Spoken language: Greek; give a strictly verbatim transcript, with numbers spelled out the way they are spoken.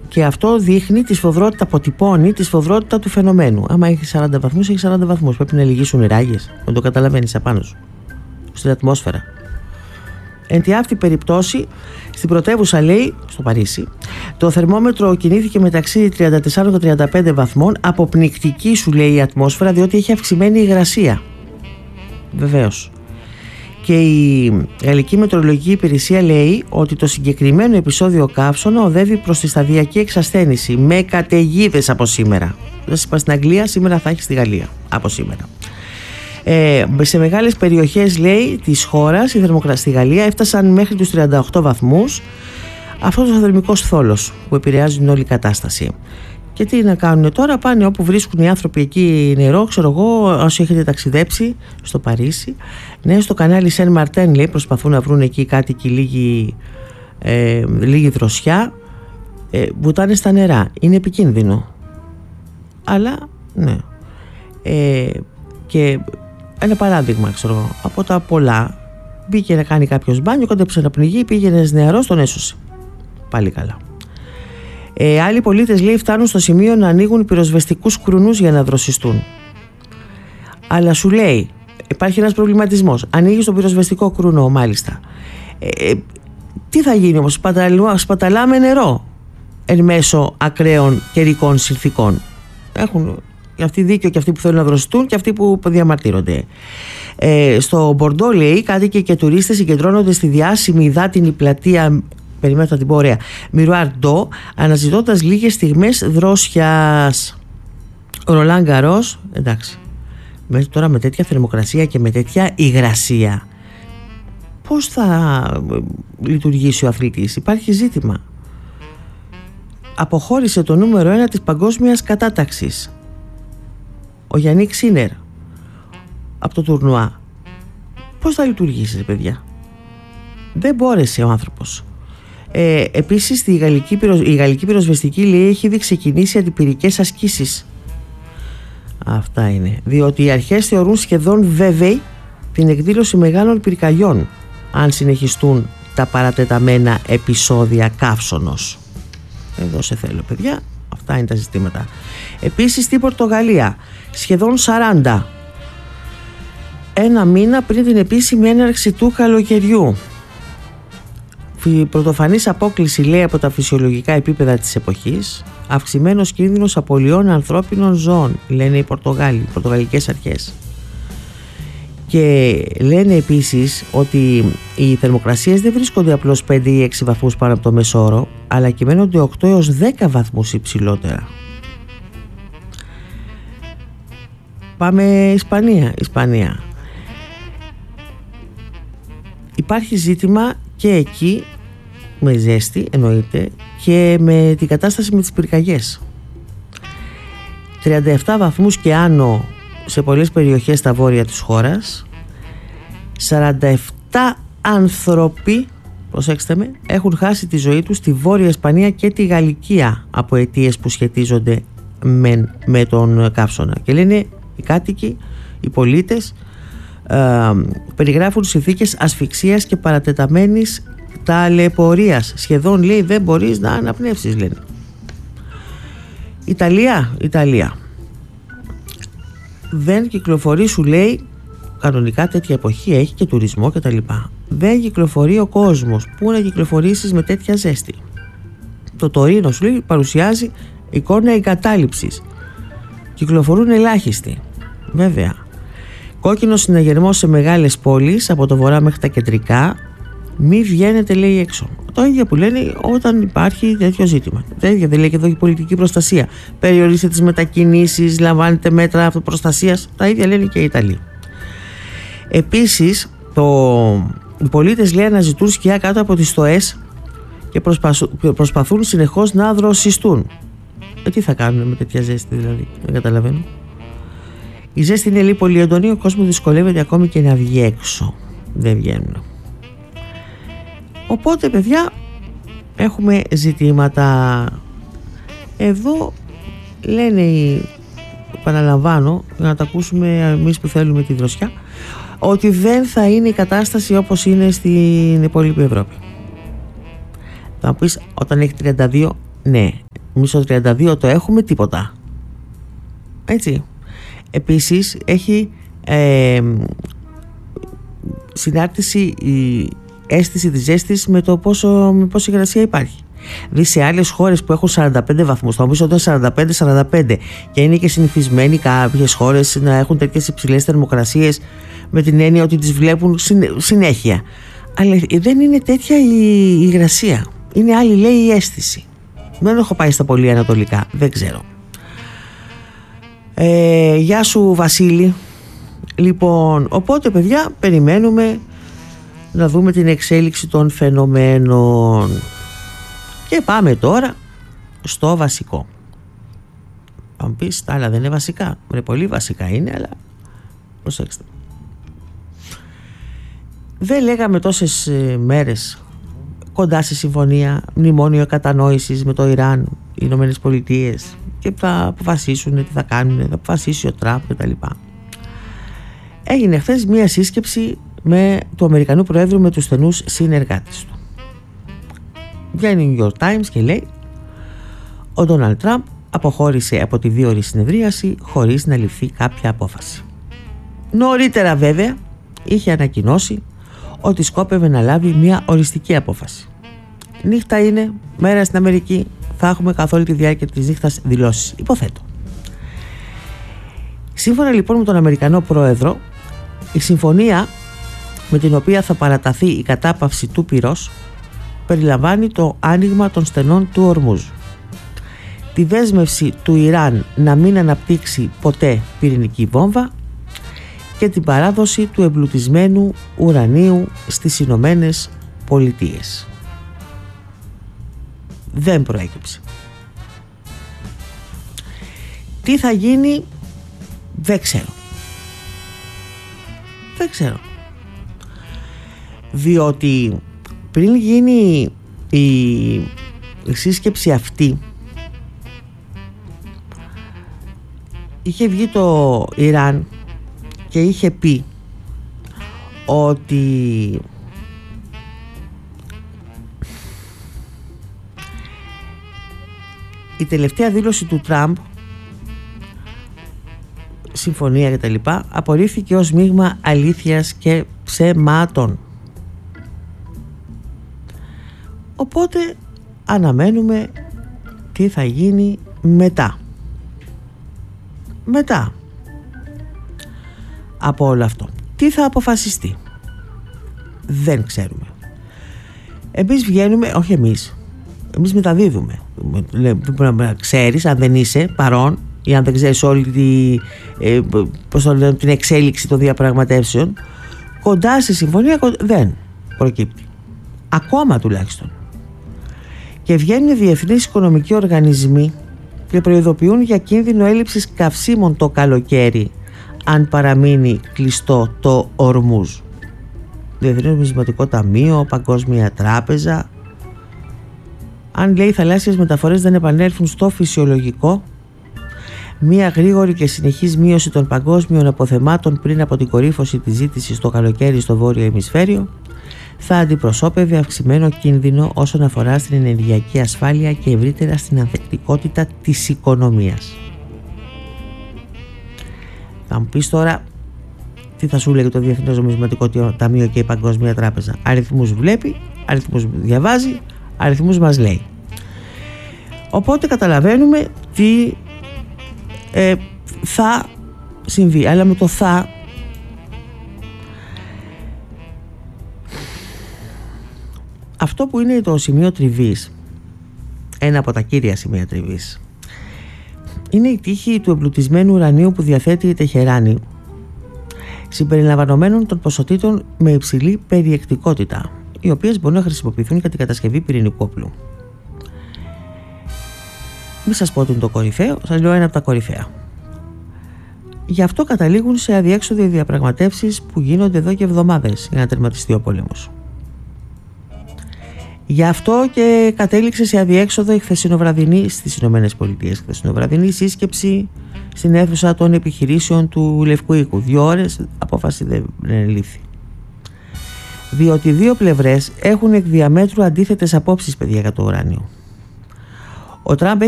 Και αυτό δείχνει τη σφοδρότητα, αποτυπώνει τη σφοδρότητα του φαινομένου. Άμα έχει σαράντα βαθμούς, έχει σαράντα βαθμούς. Πρέπει να λυγίσουν οι ράγες, να το καταλαβαίνεις απάνω σου, στην ατμόσφαιρα. Εν τη αυτή περιπτώσει, στην πρωτεύουσα, λέει, στο Παρίσι, το θερμόμετρο κινήθηκε μεταξύ τριάντα τέσσερα και τριάντα πέντε βαθμών. Αποπνικτική, σου λέει, η ατμόσφαιρα, διότι έχει αυξημένη υγρασία. Βεβαίως. Και η Γαλλική Μετεωρολογική Υπηρεσία λέει ότι το συγκεκριμένο επεισόδιο καύσωνα οδεύει προς τη σταδιακή εξασθένηση, με καταιγίδες από σήμερα. Δεν σας είπα στην Αγγλία, σήμερα θα έχει στη Γαλλία από σήμερα. Ε, σε μεγάλες περιοχές, λέει, της χώρας, η θερμοκρασία στη Γαλλία έφτασαν μέχρι τους τριάντα οκτώ βαθμούς. Αυτός ο θερμικός θόλος που επηρεάζει την όλη κατάσταση. Και τι να κάνουν τώρα, πάνε όπου βρίσκουν οι άνθρωποι εκεί νερό, ξέρω εγώ, όσοι έχετε ταξιδέψει στο Παρίσι. Ναι, στο κανάλι Σεν Μαρτέν, λέει, προσπαθούν να βρουν εκεί κάτοικοι λίγη, ε, λίγη δροσιά. Ε, βουτάνε στα νερά. Είναι επικίνδυνο. Αλλά, ναι. Ε, και ένα παράδειγμα, ξέρω εγώ, από τα πολλά. Μπήκε να κάνει κάποιος μπάνιο, κόντεψε να πνιγεί, πήγαινε νεαρός, τον έσωσε. Πάλι καλά. Ε, άλλοι πολίτες, λέει, φτάνουν στο σημείο να ανοίγουν πυροσβεστικούς κρουνούς για να δροσιστούν. Αλλά σου λέει, υπάρχει ένας προβληματισμός. Ανοίγεις τον πυροσβεστικό κρουνό, μάλιστα. Ε, τι θα γίνει όμως, σπαταλάμε νερό εν μέσω ακραίων καιρικών συνθήκων. Έχουν και αυτοί δίκιο, και αυτοί που θέλουν να δροσιστούν και αυτοί που διαμαρτύρονται. Ε, στο Μπορντό, λέει, κάτοικοι και τουρίστες συγκεντρώνονται στη διάσημη υδάτινη πλατεία, περιμένω να την πω ωραία, Μιρουάρ-Ντό, αναζητώντας λίγες στιγμές δρόσιας. Ο Ρολάν Γκαρός, εντάξει, μέχρι τώρα με τέτοια θερμοκρασία και με τέτοια υγρασία, πώς θα λειτουργήσει ο αθλητής? Υπάρχει ζήτημα. Αποχώρησε το νούμερο ένα της παγκόσμιας κατάταξης, ο Γιάννικ Σίνερ, από το τουρνουά. Πώς θα λειτουργήσει, παιδιά? Δεν μπόρεσε ο άνθρωπος. Ε, επίσης η γαλλική, πυρο, η γαλλική πυροσβεστική, λέει, έχει ήδη ξεκινήσει αντιπυρικές ασκήσεις. Αυτά είναι. Διότι οι αρχές θεωρούν σχεδόν βέβαιη την εκδήλωση μεγάλων πυρκαγιών αν συνεχιστούν τα παρατεταμένα επεισόδια καύσωνος. Εδώ σε θέλω, παιδιά. Αυτά είναι τα ζητήματα. Επίσης στην Πορτογαλία, σχεδόν σαράντα, ένα μήνα πριν την επίσημη έναρξη του καλοκαιριού. Πρωτοφανής απόκλιση, λέει, από τα φυσιολογικά επίπεδα της εποχής, αυξημένος κίνδυνος απολειών ανθρώπινων ζώων, λένε οι Πορτογάλοι, οι πορτογαλικές αρχές. Και λένε επίσης ότι οι θερμοκρασίες δεν βρίσκονται απλώς πέντε ή έξι βαθμούς πάνω από το μεσόρο, αλλά κυμαίνονται οκτώ έως δέκα βαθμούς υψηλότερα. Πάμε Ισπανία. Ισπανία. Υπάρχει ζήτημα και εκεί, με ζέστη εννοείται, και με την κατάσταση με τις πυρκαγιές. τριάντα επτά βαθμούς και άνω σε πολλές περιοχές στα βόρεια της χώρας. σαράντα επτά άνθρωποι, προσέξτε με, έχουν χάσει τη ζωή τους στη Βόρεια Ισπανία και τη Γαλλικία από αιτίες που σχετίζονται με, με τον καύσωνα. Και λένε οι κάτοικοι, οι πολίτες, ε, περιγράφουν συνθήκες ασφυξίας και παρατεταμένης ταλαιπωρίας. Σχεδόν, λέει, δεν μπορείς να αναπνεύσεις, λένε. Ιταλία, Ιταλία. Δεν κυκλοφορεί, σου λέει, κανονικά τέτοια εποχή έχει και τουρισμό και τα λοιπά. Δεν κυκλοφορεί ο κόσμος. Πού να κυκλοφορήσεις με τέτοια ζέστη? Το Τωρίνο, σου λέει, παρουσιάζει εικόνα εγκατάλειψης. Κυκλοφορούν ελάχιστοι. Βέβαια. Κόκκινος συναγερμός σε μεγάλες πόλεις, από το βορρά μέχρι τα κεντρικά. Μη βγαίνετε, λέει, έξω. Το ίδιο που λένε όταν υπάρχει τέτοιο ζήτημα. Το ίδιο δεν λέει και εδώ η πολιτική προστασία. Περιορίστε τις μετακινήσεις, λαμβάνετε μέτρα αυτοπροστασίας. Τα ίδια λένε και οι Ιταλοί. Επίσης, το... οι πολίτες, λέει, αναζητούν σκιά κάτω από τις στοές και προσπαθούν, προσπαθούν συνεχώς να δροσιστούν. Ε, τι θα κάνουν με τέτοια ζέστη, δηλαδή? Δεν καταλαβαίνω. Η ζέστη είναι, λέει, πολύ έντονη. Ο κόσμος δυσκολεύεται ακόμη και να βγει έξω. Δεν βγαίνουν. Οπότε, παιδιά, έχουμε ζητήματα. Εδώ λένε οι, επαναλαμβάνω, για να τα ακούσουμε εμείς που θέλουμε τη δροσιά, ότι δεν θα είναι η κατάσταση όπως είναι στην υπόλοιπη Ευρώπη. Θα μου πεις, όταν έχει τριάντα δύο, ναι, Εμείς το τριάντα δύο το έχουμε, τίποτα. Έτσι. Επίσης έχει ε, συνάρτηση η αίσθηση της ζέστης με το πόσο, με πόση υγρασία υπάρχει. Δηλαδή σε άλλες χώρες που έχουν σαράντα πέντε βαθμούς, θα νομίζω ότι σαράντα πέντε σαράντα πέντε, και είναι και συνηθισμένοι κάποιες χώρες να έχουν τέτοιες υψηλές θερμοκρασίες με την έννοια ότι τις βλέπουν συνέχεια. Αλλά δεν είναι τέτοια η υγρασία. Είναι άλλη, λέει, η αίσθηση. Δεν έχω πάει στα πολύ ανατολικά, δεν ξέρω. Ε, γεια σου Βασίλη. Λοιπόν, οπότε παιδιά, περιμένουμε να δούμε την εξέλιξη των φαινομένων. Και πάμε τώρα στο βασικό. Θα μου πεις, τα άλλα δεν είναι βασικά. Είναι πολύ βασικά είναι, αλλά προσέξτε. Δεν λέγαμε τόσες μέρες κοντά σε συμφωνία, μνημόνιο κατανόησης με το Ιράν, οι Ηνωμένες Πολιτείες, και θα αποφασίσουν τι θα κάνουν, θα αποφασίσει ο Τραμπ κτλ. Έγινε χθες μία σύσκεψη με του Αμερικανού Προέδρου με τους στενούς συνεργάτες του. Βγαίνει New York Times και λέει: ο Ντόναλντ Τραμπ αποχώρησε από τη δύο ώρη συνεδρίαση χωρίς να ληφθεί κάποια απόφαση. Νωρίτερα βέβαια είχε ανακοινώσει ότι σκόπευε να λάβει μια οριστική απόφαση. Νύχτα είναι, μέρα στην Αμερική, θα έχουμε καθ' όλη τη διάρκεια της νύχτας δηλώσεις, υποθέτω. Σύμφωνα λοιπόν με τον Αμερικανό Πρόεδρο, η συμφωνία με την οποία θα παραταθεί η κατάπαυση του πυρός περιλαμβάνει το άνοιγμα των στενών του Ορμούζ, τη δέσμευση του Ιράν να μην αναπτύξει ποτέ πυρηνική βόμβα και την παράδοση του εμπλουτισμένου ουρανίου στις Ηνωμένες Πολιτείες. Δεν προέκυψε. Τι θα γίνει δεν ξέρω. Δεν ξέρω. Διότι πριν γίνει η σύσκεψη αυτή, είχε βγει το Ιράν και είχε πει ότι η τελευταία δήλωση του Τραμπ, συμφωνία κτλ, απορρίφθηκε ως μείγμα αλήθειας και ψεμάτων. Οπότε αναμένουμε τι θα γίνει μετά. Μετά από όλο αυτό. Τι θα αποφασιστεί. Δεν ξέρουμε. Εμείς βγαίνουμε, όχι εμείς, εμείς μεταδίδουμε. Πρέπει να ξέρεις, αν δεν είσαι παρόν ή αν δεν ξέρεις όλη τη, ε, πώς το λένε, την εξέλιξη των διαπραγματεύσεων, κοντά στη συμφωνία δεν προκύπτει. Ακόμα τουλάχιστον. Και βγαίνουν διεθνείς οικονομικοί οργανισμοί και προειδοποιούν για κίνδυνο έλλειψης καυσίμων το καλοκαίρι αν παραμείνει κλειστό το Ορμούζ. Διεθνές Νομισματικό Ταμείο, Παγκόσμια Τράπεζα. Αν, λέει, οι θαλάσσιες μεταφορές δεν επανέλθουν στο φυσιολογικό, μία γρήγορη και συνεχής μείωση των παγκόσμιων αποθεμάτων πριν από την κορύφωση της ζήτησης το καλοκαίρι στο βόρειο ημισφαίριο θα αντιπροσώπευε αυξημένο κίνδυνο όσον αφορά στην ενεργειακή ασφάλεια και ευρύτερα στην ανθεκτικότητα της οικονομίας. Θα μου πεις τώρα, τι θα σου λέγει το Διεθνές Νομισματικό Ταμείο και η Παγκόσμια Τράπεζα? Αριθμούς βλέπει, αριθμούς διαβάζει, αριθμούς μας λέει. Οπότε καταλαβαίνουμε τι ε, θα συμβεί. Αλλά με το θα, αυτό που είναι το σημείο τριβής, ένα από τα κύρια σημεία τριβής, είναι η τύχη του εμπλουτισμένου ουρανίου που διαθέτει η Τεχεράνη, συμπεριλαμβανομένων των ποσοτήτων με υψηλή περιεκτικότητα, οι οποίες μπορούν να χρησιμοποιηθούν για την κατασκευή πυρηνικού όπλου. Μην σας πω ότι είναι το κορυφαίο, σας λέω ένα από τα κορυφαία. Γι' αυτό καταλήγουν σε αδιέξοδο οι διαπραγματεύσεις που γίνονται εδώ και εβδομάδες για να τερματιστεί ο πόλεμος. Γι' αυτό και κατέληξε σε αδιέξοδο η χθεσινοβραδινή στις Ηνωμένες Πολιτείες. Χθεσινοβραδινή σύσκεψη στην αίθουσα των επιχειρήσεων του Λευκού Οίκου. Δύο ώρες, απόφαση δεν λήφθη. Διότι δύο πλευρές έχουν εκ διαμέτρου αντίθετες απόψεις, παιδιά, για το ουράνιο. Ο Τραμπ